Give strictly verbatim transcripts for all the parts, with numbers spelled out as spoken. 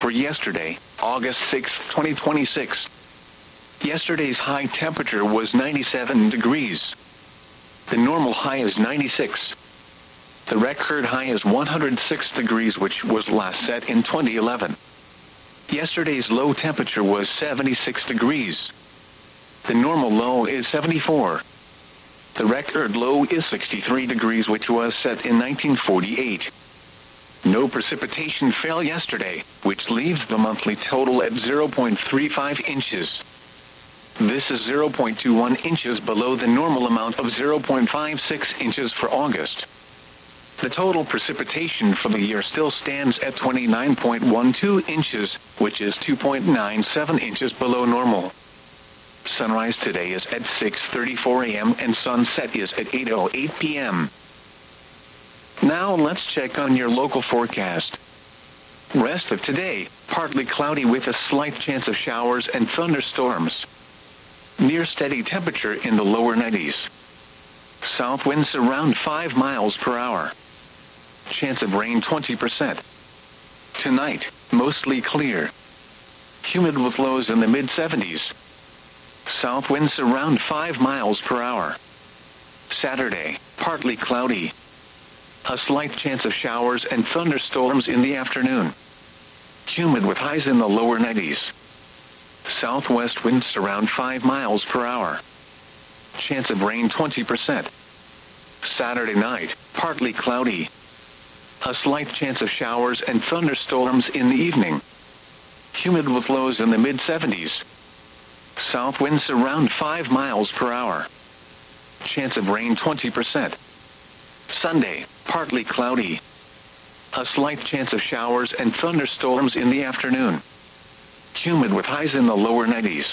for yesterday, August sixth, twenty twenty-six. Yesterday's high temperature was ninety-seven degrees. The normal high is ninety-six. The record high is one hundred six degrees, which was last set in twenty eleven. Yesterday's low temperature was seventy-six degrees. The normal low is seventy-four. The record low is sixty-three degrees, which was set in nineteen forty-eight. No precipitation fell yesterday, which leaves the monthly total at zero point three five inches. This is zero point two one inches below the normal amount of zero point five six inches for August. The total precipitation for the year still stands at twenty-nine point one two inches, which is two point nine seven inches below normal. Sunrise today is at six thirty-four a m and sunset is at eight oh eight p m Now let's check on your local forecast. Rest of today, partly cloudy with a slight chance of showers and thunderstorms. Near steady temperature in the lower nineties. South winds around five miles per hour. Chance of rain twenty percent. Tonight, mostly clear. Humid with lows in the mid seventies. South winds around five miles per hour. Saturday, partly cloudy. A slight chance of showers and thunderstorms in the afternoon. Humid with highs in the lower nineties. Southwest winds around five miles per hour. Chance of rain twenty percent. Saturday night, partly cloudy. A slight chance of showers and thunderstorms in the evening. Humid with lows in the mid seventies. South winds around five miles per hour. Chance of rain twenty percent. Sunday, partly cloudy. A slight chance of showers and thunderstorms in the afternoon. Humid with highs in the lower nineties.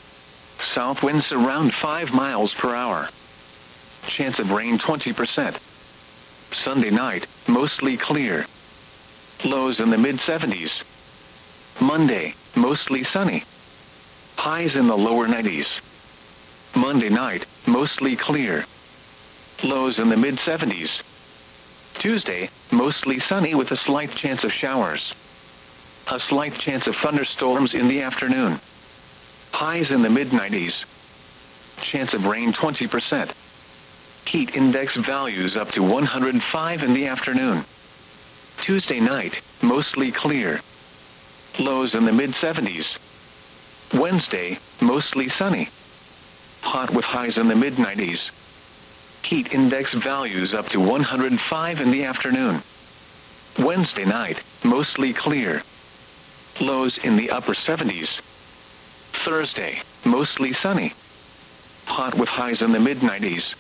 South winds around five miles per hour. Chance of rain twenty percent. Sunday night, mostly clear. Lows in the mid seventies. Monday, mostly sunny. Highs in the lower nineties. Monday night, mostly clear. Lows in the mid seventies. Tuesday, mostly sunny with a slight chance of showers. A slight chance of thunderstorms in the afternoon. Highs in the mid nineties. Chance of rain twenty percent. Heat index values up to one hundred five in the afternoon. Tuesday night, mostly clear. Lows in the mid seventies. Wednesday, mostly sunny. Hot with highs in the mid nineties. Heat index values up to one hundred five in the afternoon. Wednesday night, mostly clear. Lows in the upper seventies. Thursday, mostly sunny. Hot with highs in the mid nineties.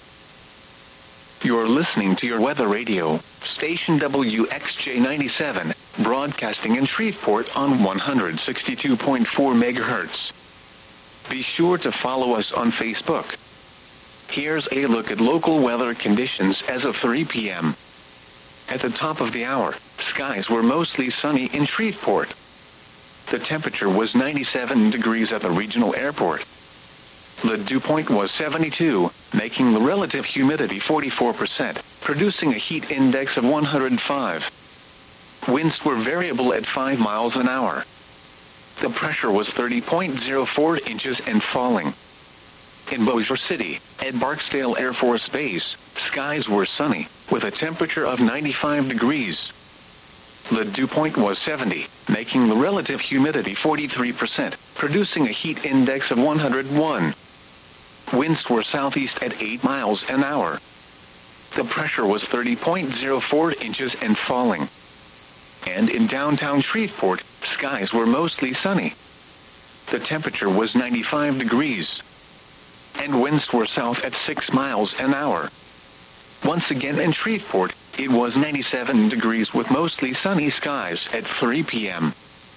You're listening to your weather radio, station W X J ninety-seven, broadcasting in Shreveport on one hundred sixty-two point four megahertz. Be sure to follow us on Facebook. Here's a look at local weather conditions as of three p m At the top of the hour, skies were mostly sunny in Shreveport. The temperature was ninety-seven degrees at the regional airport. The dew point was seventy-two, making the relative humidity forty-four percent, producing a heat index of one hundred five. Winds were variable at five miles an hour. The pressure was thirty point zero four inches and falling. In Bossier City, at Barksdale Air Force Base, skies were sunny, with a temperature of ninety-five degrees. The dew point was seventy, making the relative humidity forty-three percent, producing a heat index of one hundred one. Winds were southeast at eight miles an hour. The pressure was thirty point zero four inches and falling. And in downtown Shreveport, skies were mostly sunny. The temperature was ninety-five degrees. And winds were south at six miles an hour. Once again in Shreveport, it was ninety-seven degrees with mostly sunny skies at three p m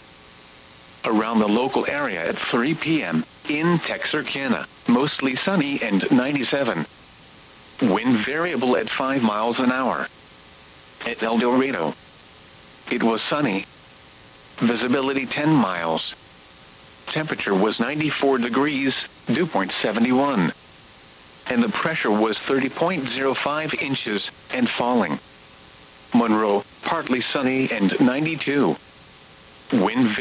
Around the local area at three p m, in Texarkana, mostly sunny and ninety-seven. Wind variable at five miles an hour. At El Dorado, it was sunny. Visibility ten miles. Temperature was ninety-four degrees, dew point seventy-one. And the pressure was thirty point zero five inches and falling. Monroe, partly sunny and ninety-two. Wind